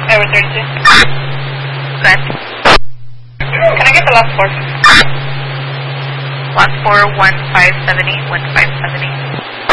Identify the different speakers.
Speaker 1: Edward 32.
Speaker 2: Good.
Speaker 1: Can I get the last four?
Speaker 2: Last 4, 1578, 1578.